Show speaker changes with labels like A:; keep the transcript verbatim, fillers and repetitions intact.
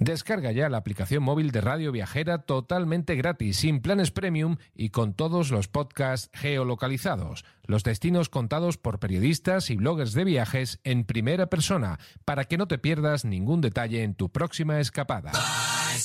A: Descarga ya la aplicación móvil de Radio Viajera totalmente gratis, sin planes premium y con todos los podcasts geolocalizados, los destinos contados por periodistas y bloggers de viajes en primera persona, para que no te pierdas ningún detalle en tu próxima escapada.